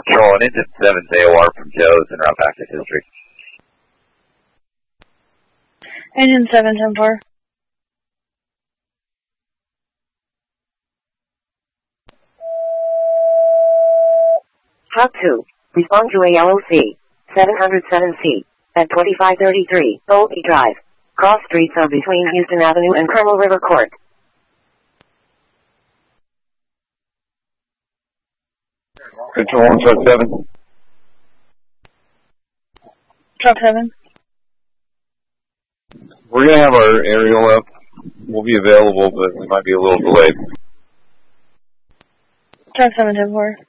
Control, an engine 7's AOR from Joe's in route back to history. Engine 7, 10-4. Hawk 2, respond to ALOC, 707C, at 2533, Bolte Drive. Cross streets are between Houston Avenue and Colonel River Court. Control on truck 7. Truck 7. We're going to have our aerial up. We'll be available, but we might be a little delayed. Truck 7, 10-4.